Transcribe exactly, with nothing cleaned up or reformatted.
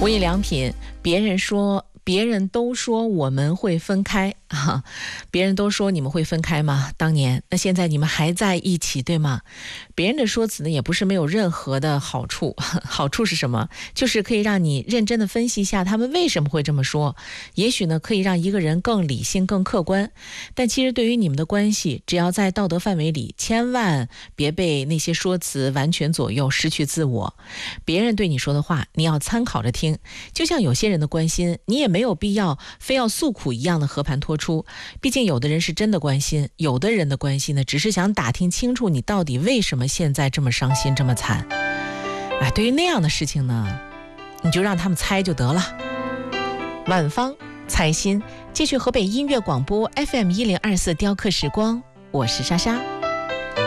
无印良品，别人说别人都说我们会分开啊，别人都说你们会分开吗？当年，那现在你们还在一起，对吗？别人的说辞呢，也不是没有任何的好处。好处是什么？就是可以让你认真的分析一下他们为什么会这么说，也许呢可以让一个人更理性更客观。但其实对于你们的关系，只要在道德范围里，千万别被那些说辞完全左右，失去自我。别人对你说的话，你要参考着听。就像有些人的关心，你也没有必要非要诉苦一样的和盘托出。毕竟有的人是真的关心，有的人的关心呢，只是想打听清楚你到底为什么现在这么伤心这么惨。哎，对于那样的事情呢，你就让他们猜就得了。晚芳猜心，继续河北音乐广播 F M 一零二四雕刻时光，我是莎莎。